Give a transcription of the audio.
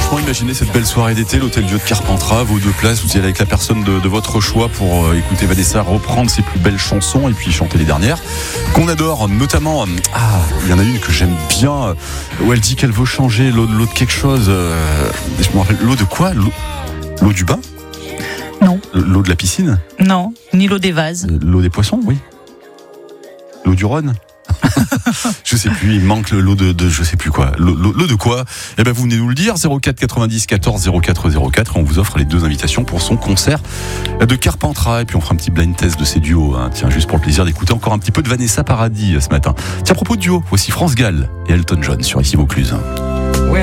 Franchement, imaginez cette belle soirée d'été, l'Hôtel Dieu de Carpentras, vos deux places, vous y allez avec la personne de votre choix pour écouter Vanessa reprendre ses plus belles chansons et puis chanter les dernières qu'on adore, notamment, il y en a une que j'aime bien, où elle dit qu'elle veut changer l'eau de quelque chose, je me rappelle, l'eau de quoi? L'eau du bain? Non. L'eau de la piscine? Non, ni l'eau des vases. L'eau des poissons, oui. L'eau du Rhône? Je sais plus, il manque l'eau de je sais plus quoi. L'eau de quoi? Eh ben vous venez nous le dire, 04 90 14 04 04, et on vous offre les deux invitations pour son concert de Carpentras, et puis on fera un petit blind test de ces duos, hein. Tiens, juste pour le plaisir d'écouter encore un petit peu de Vanessa Paradis ce matin. Tiens, à propos de duo, voici France Gall et Elton John sur Ici Vaucluse.